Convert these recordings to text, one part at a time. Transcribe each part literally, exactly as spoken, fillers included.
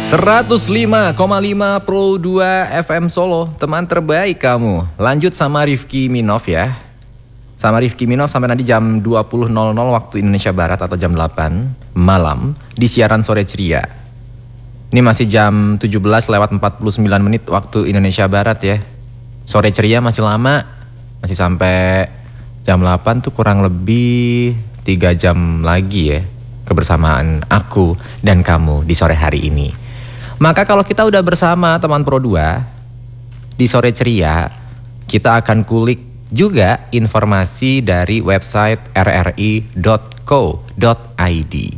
seratus lima koma lima Pro dua F M Solo, teman terbaik kamu. Lanjut sama Rifki Minov ya. Sama Rifki Minov sampai nanti jam dua puluh nol nol waktu Indonesia Barat atau jam delapan malam di siaran sore ceria. Ini masih jam tujuh belas lewat empat puluh sembilan menit waktu Indonesia Barat ya. Sore ceria masih lama, masih sampai jam delapan tuh kurang lebih tiga jam lagi ya. Kebersamaan aku dan kamu di sore hari ini. Maka kalau kita udah bersama teman Pro dua di sore ceria, kita akan kulik juga informasi dari website r r i dot co dot i d.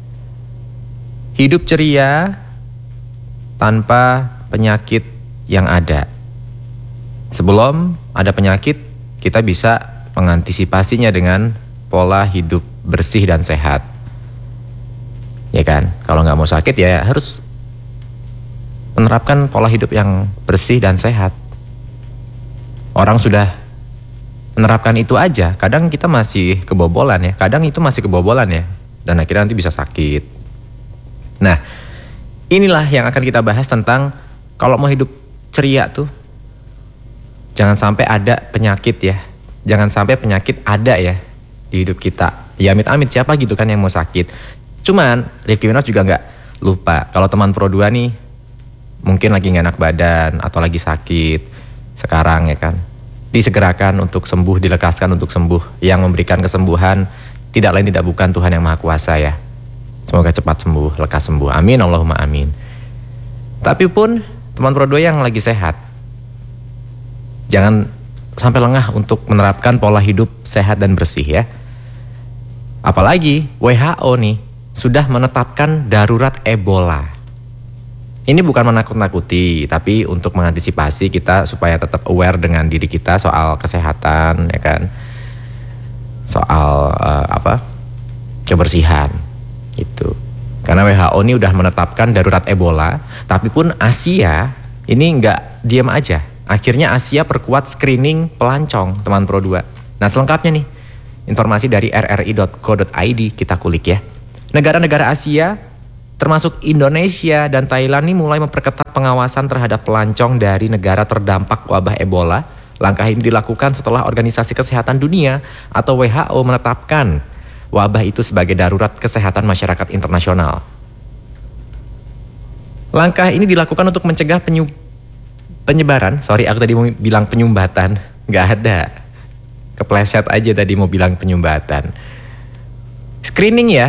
Hidup ceria tanpa penyakit yang ada. Sebelum ada penyakit, kita bisa mengantisipasinya dengan pola hidup bersih dan sehat. Ya kan? Kalau nggak mau sakit ya harus menerapkan pola hidup yang bersih dan sehat. Orang sudah menerapkan itu aja, kadang kita masih kebobolan ya, kadang itu masih kebobolan ya, dan akhirnya nanti bisa sakit. Nah, inilah yang akan kita bahas tentang kalau mau hidup ceria tuh, jangan sampai ada penyakit ya, jangan sampai penyakit ada ya di hidup kita. Ya amit-amit siapa gitu kan yang mau sakit. Cuman Rifki Minov juga nggak lupa kalau teman Pro dua nih mungkin lagi gak enak badan atau lagi sakit sekarang ya kan, disegerakan untuk sembuh, dilekaskan untuk sembuh. Yang memberikan kesembuhan tidak lain tidak bukan Tuhan Yang Maha Kuasa ya. Semoga cepat sembuh, lekas sembuh, amin Allahumma amin. Tapi pun teman Pro dua yang lagi sehat, jangan sampai lengah untuk menerapkan pola hidup sehat dan bersih ya. Apalagi W H O nih sudah menetapkan darurat Ebola. Ini bukan menakut-nakuti, tapi untuk mengantisipasi kita supaya tetap aware dengan diri kita soal kesehatan, ya kan, soal uh, apa kebersihan, gitu. Karena W H O ini udah menetapkan darurat Ebola, tapi pun Asia ini nggak diam aja. Akhirnya Asia perkuat screening pelancong, teman Pro dua. Nah selengkapnya nih, informasi dari r r i dot co dot i d kita kulik ya. Negara-negara Asia termasuk Indonesia dan Thailand ini mulai memperketat pengawasan terhadap pelancong dari negara terdampak wabah Ebola. Langkah ini dilakukan setelah Organisasi Kesehatan Dunia atau W H O menetapkan wabah itu sebagai darurat kesehatan masyarakat internasional. Langkah ini dilakukan untuk mencegah penyu, penyebaran, sorry aku tadi mau bilang penyumbatan, nggak ada. Kepleset aja tadi mau bilang penyumbatan. Screening ya.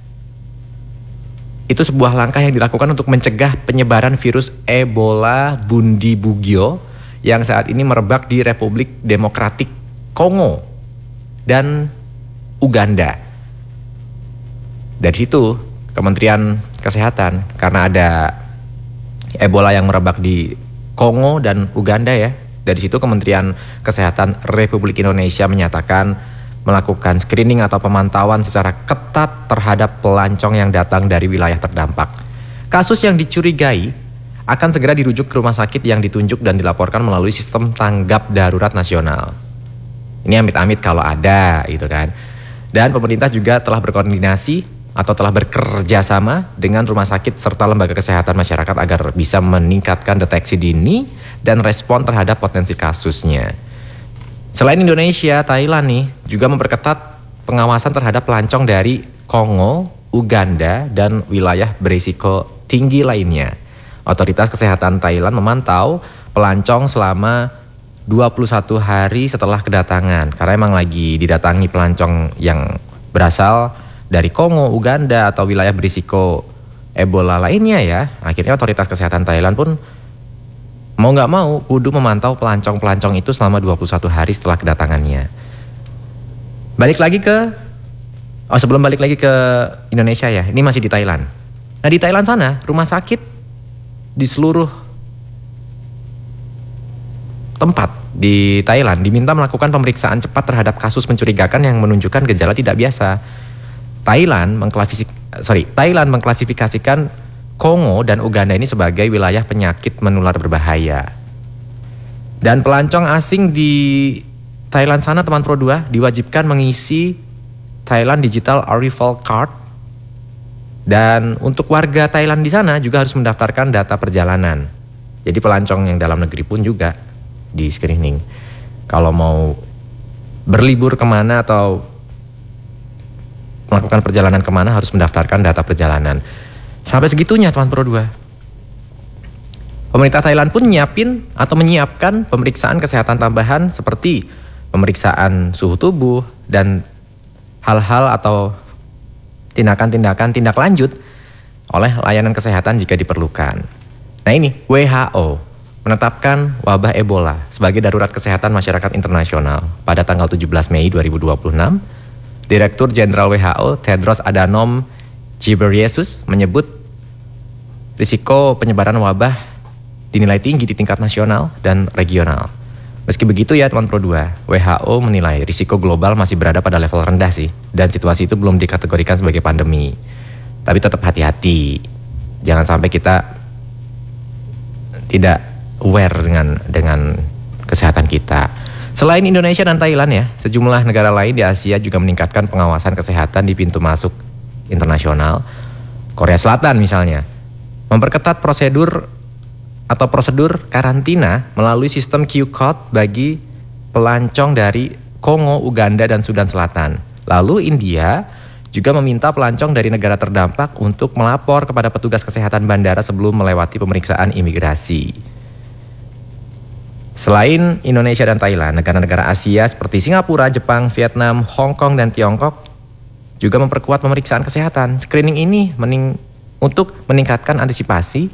Itu sebuah langkah yang dilakukan untuk mencegah penyebaran virus Ebola Bundibugyo yang saat ini merebak di Republik Demokratik Kongo dan Uganda. Dari situ Kementerian Kesehatan, karena ada Ebola yang merebak di Kongo dan Uganda ya, dari situ Kementerian Kesehatan Republik Indonesia menyatakan melakukan screening atau pemantauan secara ketat terhadap pelancong yang datang dari wilayah terdampak. Kasus yang dicurigai akan segera dirujuk ke rumah sakit yang ditunjuk dan dilaporkan melalui sistem tanggap darurat nasional. Ini amit-amit kalau ada gitu kan. Dan pemerintah juga telah berkoordinasi atau telah bekerja sama dengan rumah sakit serta lembaga kesehatan masyarakat agar bisa meningkatkan deteksi dini dan respon terhadap potensi kasusnya. Selain Indonesia, Thailand nih juga memperketat pengawasan terhadap pelancong dari Kongo, Uganda, dan wilayah berisiko tinggi lainnya. Otoritas Kesehatan Thailand memantau pelancong selama dua puluh satu hari setelah kedatangan. Karena emang lagi didatangi pelancong yang berasal dari Kongo, Uganda, atau wilayah berisiko Ebola lainnya ya. Akhirnya otoritas kesehatan Thailand pun mau gak mau kudu memantau pelancong-pelancong itu selama dua puluh satu hari setelah kedatangannya. Balik lagi ke, oh sebelum balik lagi ke Indonesia ya, ini masih di Thailand. Nah di Thailand sana, rumah sakit di seluruh tempat di Thailand diminta melakukan pemeriksaan cepat terhadap kasus mencurigakan yang menunjukkan gejala tidak biasa. Thailand mengklasifikasikan, sorry, Thailand mengklasifikasikan Kongo dan Uganda ini sebagai wilayah penyakit menular berbahaya. Dan pelancong asing di Thailand sana teman Pro dua diwajibkan mengisi Thailand Digital Arrival Card Dan untuk warga Thailand di sana juga harus mendaftarkan data perjalanan. Jadi pelancong yang dalam negeri pun juga di screening. Kalau mau berlibur kemana atau melakukan perjalanan kemana harus mendaftarkan data perjalanan. Sampai segitunya teman Pro dua. Pemerintah Thailand pun nyiapin atau menyiapkan pemeriksaan kesehatan tambahan seperti pemeriksaan suhu tubuh dan hal-hal atau tindakan-tindakan tindak lanjut oleh layanan kesehatan jika diperlukan. Nah ini, W H O menetapkan wabah Ebola sebagai darurat kesehatan masyarakat internasional pada tanggal tujuh belas Mei dua ribu dua puluh enam. Direktur Jenderal W H O Tedros Adhanom Ghebreyesus menyebut risiko penyebaran wabah dinilai tinggi di tingkat nasional dan regional. Meski begitu ya teman Pro dua, W H O menilai risiko global masih berada pada level rendah sih, dan situasi itu belum dikategorikan sebagai pandemi. Tapi tetap hati-hati, jangan sampai kita tidak aware dengan dengan kesehatan kita. Selain Indonesia dan Thailand ya, sejumlah negara lain di Asia juga meningkatkan pengawasan kesehatan di pintu masuk internasional. Korea Selatan misalnya, memperketat prosedur atau prosedur karantina melalui sistem Q code bagi pelancong dari Kongo, Uganda, dan Sudan Selatan. Lalu India juga meminta pelancong dari negara terdampak untuk melapor kepada petugas kesehatan bandara sebelum melewati pemeriksaan imigrasi. Selain Indonesia dan Thailand, negara-negara Asia seperti Singapura, Jepang, Vietnam, Hong Kong, dan Tiongkok juga memperkuat pemeriksaan kesehatan. Screening ini mening- untuk meningkatkan antisipasi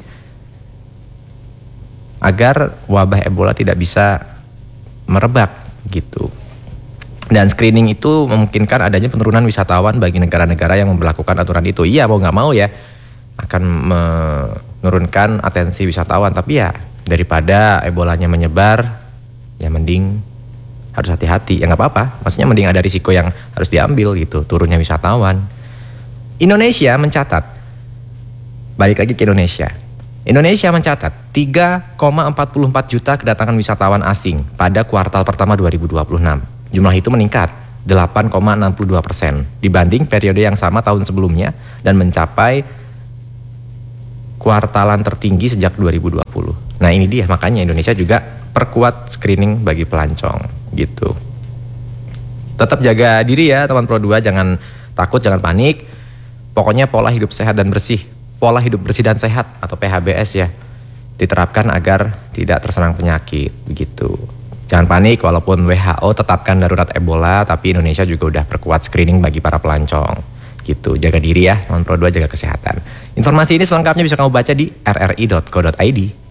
agar wabah Ebola tidak bisa merebak gitu. Dan screening itu memungkinkan adanya penurunan wisatawan bagi negara-negara yang memberlakukan aturan itu. Iya, mau nggak mau ya akan menurunkan atensi wisatawan. Tapi ya daripada Ebolanya menyebar, ya mending harus hati-hati. Ya nggak apa-apa, maksudnya mending ada risiko yang harus diambil gitu, turunnya wisatawan. Indonesia mencatat, balik lagi ke Indonesia. Indonesia mencatat tiga koma empat puluh empat juta kedatangan wisatawan asing pada kuartal pertama dua ribu dua puluh enam. Jumlah itu meningkat delapan koma enam puluh dua persen dibanding periode yang sama tahun sebelumnya dan mencapai kuartalan tertinggi sejak dua ribu dua puluh. Nah ini dia, makanya Indonesia juga perkuat screening bagi pelancong gitu. Tetap jaga diri ya teman Pro dua, jangan takut, jangan panik. Pokoknya pola hidup sehat dan bersih, pola hidup bersih dan sehat atau P H B S ya, diterapkan agar tidak terserang penyakit begitu. Jangan panik, walaupun W H O tetapkan darurat Ebola, tapi Indonesia juga udah perkuat screening bagi para pelancong gitu. Jaga diri ya teman Pro dua, jaga kesehatan. Informasi ini selengkapnya bisa kamu baca di r r i dot co dot i d.